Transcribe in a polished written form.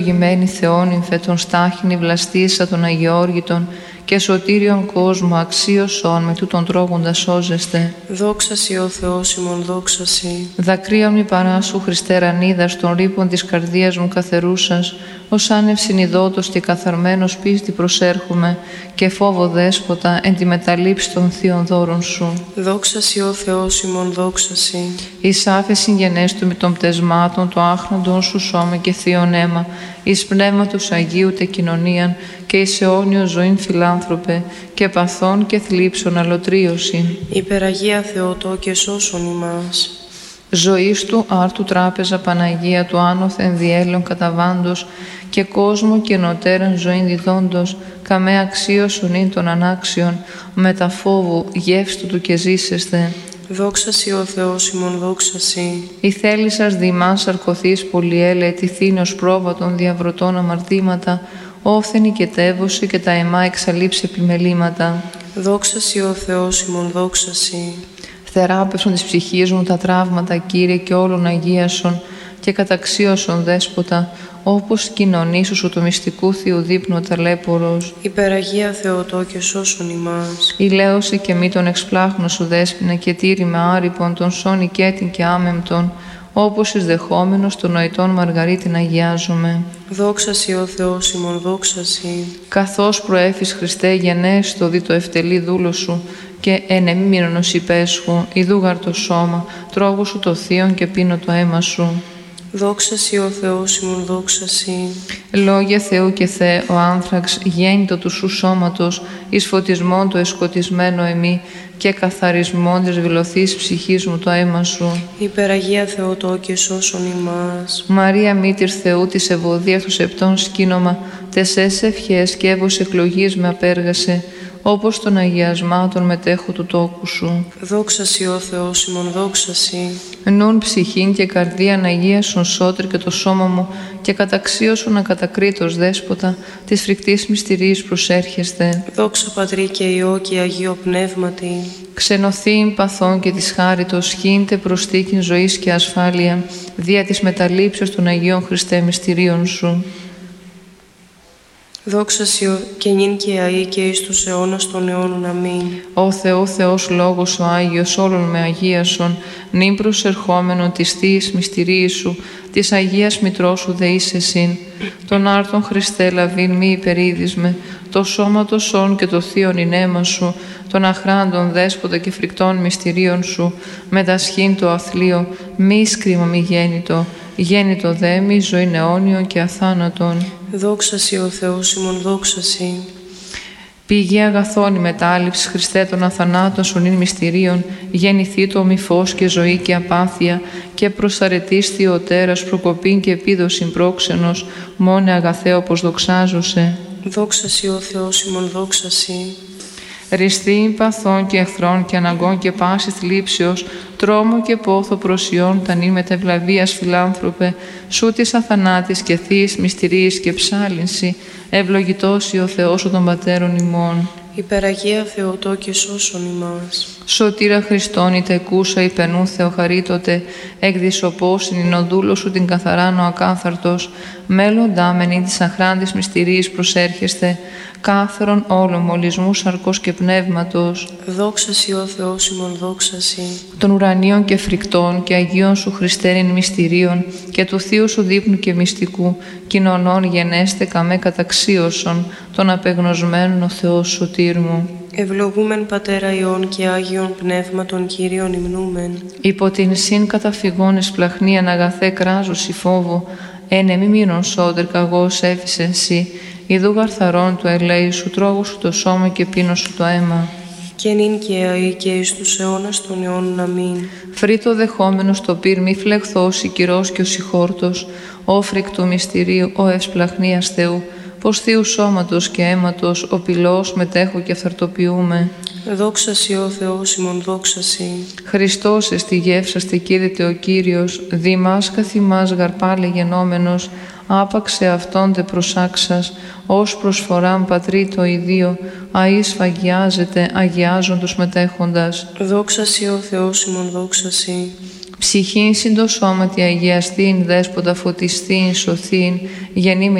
Ευλογημένη Θεόνυμφε των στάχινη βλαστήσα των Αγιόργητων και σωτήριον κόσμο αξίωσον με τούτον τρώγοντα σώζεστε. Δόξα σοι ο Θεός ημών, δόξα σοι. Δακρύα μη παράσου Χριστέ ρανίδας των ρήπων της καρδίας μου καθερούσας, ως άνευ συνειδότος και καθαρμένος πίστη προσέρχομαι και φόβο δέσποτα εν τη μεταλήψη των θείων δώρων σου. Δόξα σοι ο Θεός ημών, δόξα σοι. Εις άφεση γενέστου με των πτεσμάτων το άχνοντον σου σώμα και θείον αίμα, εις πνεύματος Αγίου τε κοινωνίαν και εις αιώνιο ζωήν φιλάνθρωπε και παθών και θλίψων αλωτρίωσιν. Υπεραγία Θεοτό και σώσον ημάς. Ζωής του άρτου τράπεζα Παναγία του άνωθεν διέλων καταβάντος και κόσμο και νοτέραν ζωήν διδόντος, καμέ αξίωσον ειν των ανάξιων, μετα φόβου γεύστου του και ζήσεσθε. Δόξα σοι ο Θεός ημών, δόξα σοι. Η θέλησας δημάς αρκωθείς πολυέλε, τυθήνος πρόβατον διαβρωτών αμαρτήματα, όφθενη και τεύωση και τα αιμά εξαλείψει επιμελήματα. Δόξα σοι ο Θεός ημών, δόξα σοι. Θεράπευσον της ψυχής μου τα τραύματα, Κύριε, και όλων αγίασον και καταξίωσον δέσποτα, όπως κοινωνήσου σου το μυστικού Θείου δείπνου ταλέπορος. Υπεραγία Θεοτό και σώσον ημάς. Ηλέωσε και μη τον εξπλάχνο σου δέσποινα και τήρη με άρυπον τον σώνη κέτην και άμεμπτον, όπως εις δεχόμενος των νοητών Μαργαρίτην αγιάζομαι. Δόξα σοι ο Θεός ημών, δόξα σοι. Καθώς προέφης Χριστέ γενέστο δι το ευτελή δούλο σου και εν εμίμηρονος υπέσχου, ιδούγαρ το σώμα, τρώγω σου το θείον και πίνω το αίμα σου. Δόξα σοι ο Θεός ημών, δόξα σοι. Λόγια Θεού και Θεέ, ο άνθραξ γέννητο του σου σώματος, εις φωτισμόν το εσκοτισμένο εμεί και καθαρισμόν της βιλωθής ψυχής μου το αίμα σου. Υπεραγία Θεοτό και σώσον ημάς. Μαρία μήτηρ Θεού της ευωδίας του σεπτών σκήνομα, τεσές ευχές και έβος εκλογής με απέργασε, όπως των αγιασμάτων μετέχου του τόκου σου. Δόξα σοι ο Θεός ημών, δόξα σοι. Νουν ψυχήν και καρδίαν αγίασον σώτρι και το σώμα μου και καταξίωσον ακατακρίτως δέσποτα της φρικτής μυστηρίας προσέρχεστε. Δόξα Πατρί και Υιό και Αγίο Πνεύματι. Ξενωθήν παθών και της χάριτος χύντε προστίκην ζωής και ασφάλεια δια της μεταλήψεως των Αγίων Χριστέ μυστηρίων σου. Δόξα σοι και νυν και αεί και εις τους αιώνας των αιώνων. Αμήν. Ω Θεό Θεός Λόγος ο Άγιος όλων με αγίασον, νυν προσερχόμενον της Θείας μυστηρίας σου, της Αγίας Μητρός σου δεείς εσύν, τον άρτον Χριστέ λαβήν μη υπερίδισμε, το σώμα το σών και το θείον ηνέμα σου, των αχράντων δέσποτα και φρικτών μυστηρίων σου, μετασχήν το αθλείο, μη σκρίμα μη γέννητο, γέννητο δε μη ζωήν αιώνιον και αθάνατον. Δόξα σοι ο Θεός ημών, δόξα σοι. Πηγή αγαθών η μετάληψη Χριστέ των αθανάτων σου νυν μυστηρίων, γεννηθεί το μη φως και ζωή και απάθεια, και προσαρετής Θεοτέρας προκοπήν και επίδοσιν πρόξενος, μόνε αγαθέ όπως δοξάζωσε. Δόξα σοι ο Θεός ημών, δόξα σοι. Ριστή παθών και εχθρών και αναγκών και πάσης θλίψεως, τρόμο και πόθο προσιών τα νυν μετευλαβίας φιλάνθρωπε, σου της αθανάτης και θείας μυστηρίας και ψάλυνση, ευλογητός ο Θεός των Πατέρων ημών. Υπεραγία Θεοτό και σώσον ημάς. Σωτήρα Χριστόν είτε εκούσα υπενού Θεοχαρίτωτε, εκδισωπώσιν ειν ο δούλος σου την καθαράν ο ακάθαρτος, μέλλοντά μεν της αχράντης μυστηρίας προσέρχεστε, κάθαρον όλων μολυσμού σαρκός και πνεύματος. Δόξα σοι ο Θεός ημών, δόξα σοι. Των ουρανίων και φρικτών και Αγίων σου Χριστέριν μυστηρίων και του Θείου σου δείπνου και μυστικού, κοινωνών γενέστε καμέ καταξίωσον, των απεγνωσμένων ο Θεός σωτήρ μου. Ευλογούμεν Πατέρα Υιών και Άγιον Πνεύμα των Κύριων υμνούμεν. Υπό την συν καταφυγόνες πλαχνίαν αγαθέ κράζωση φόβο, εν εμίμηρον σώτερ καγός έφησε εσύ, ιδού γαρθαρών του ελέη σου, τρώγω σου το σώμα και πίνω σου το αίμα. Και νυν και αεί και εις τους αιώνας των αιώνων. Αμήν. Φρύτο δεχόμενος το πύρ μη φλεχθός, η κυρός και ο συγχόρτος, ο φρικτού μυστηρίου, ο ευσπλαχνίας Θεού, πως Θείου σώματος και αίματος, ο πυλός μετέχω και αυθαρτοποιούμε. Δόξα σοι ο Θεός ημών, δόξα σοι. Χριστός εστι γεύσαστε κήρυτε ο Κύριος, διμάς καθημάς γαρπάλε γενόμενος, άπαξε αυτόν τε προσάξας, ως προσφοράν πατρί το ιδίο, αΐ σφαγιάζεται, αγιάζον τους μετέχοντας. Δόξα σοι ο Θεός ημών, δόξα σοι. Ψυχήν συν το σώματι αγιαστήν, δέσποτα φωτιστήν, σωθήν, γεννήμην